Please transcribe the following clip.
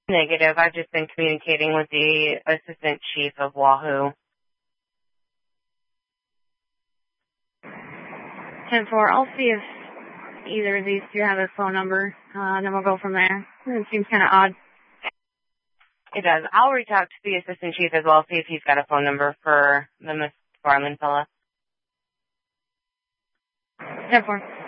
Negative. I've just been communicating with the assistant chief of Wahoo. 10-4. I'll see if either of these two have a phone number, then we'll go from there. It seems kind of odd. It does. I'll reach out to the assistant chief as well, see if he's got a phone number for the McFarland fella. 10-4.